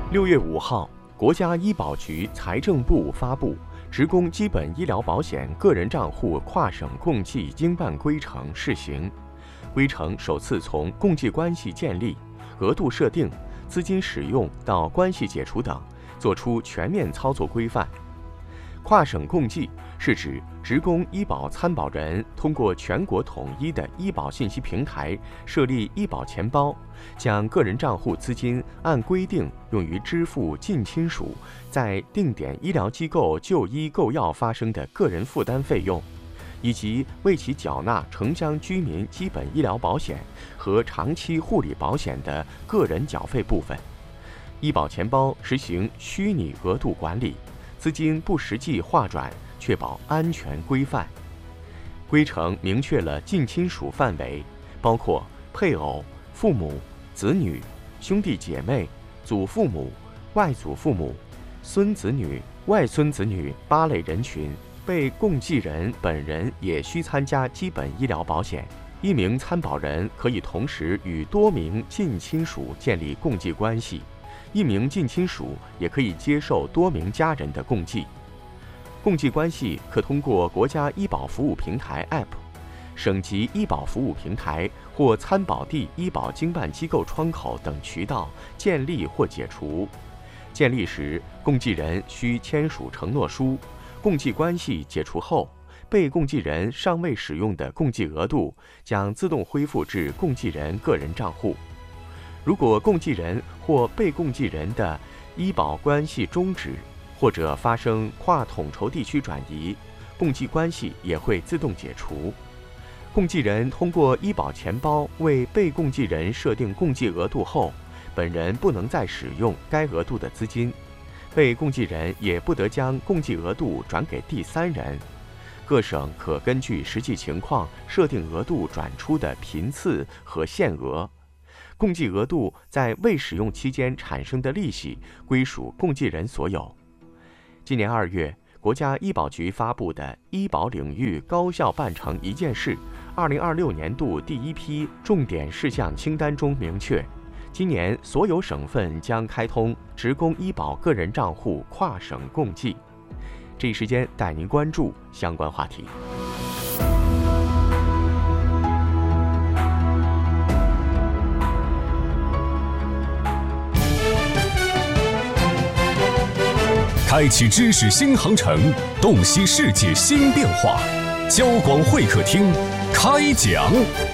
6月5号，国家医保局、财政部发布职工基本医疗保险个人账户跨省共计经办规程试行，规程首次从共济关系建立、额度设定、资金使用到关系解除等，作出全面操作规范。跨省共济是指职工医保参保人通过全国统一的医保信息平台设立医保钱包，将个人账户资金按规定用于支付近亲属在定点医疗机构就医购药发生的个人负担费用，以及为其缴纳城乡居民基本医疗保险和长期护理保险的个人缴费部分。医保钱包实行虚拟额度管理，资金不实际划转，确保安全规范。规程明确了近亲属范围，包括配偶、父母、子女、兄弟姐妹、祖父母、外祖父母、孙子女、外孙子女8类人群。被共济人本人也需参加基本医疗保险。一名参保人可以同时与多名近亲属建立共济关系，一名近亲属也可以接受多名家人的共济。共济关系可通过国家医保服务平台 App、省级医保服务平台或参保地医保经办机构窗口等渠道建立或解除。建立时，共济人需签署承诺书。共济关系解除后，被共济人尚未使用的共济额度将自动恢复至共济人个人账户。如果共济人或被共济人的医保关系终止，或者发生跨统筹地区转移，共济关系也会自动解除。共济人通过医保钱包为被共济人设定共济额度后，本人不能再使用该额度的资金，被共济人也不得将共济额度转给第三人。各省可根据实际情况设定额度转出的频次和限额。共济额度在未使用期间产生的利息归属共济人所有。今年2月，国家医保局发布的医保领域高效办成一件事2026年度第一批重点事项清单中明确，今年所有省份将开通职工医保个人账户跨省共济。这一时间带您关注相关话题。 开启知识新航程，洞悉世界新变化。交广会客厅开讲。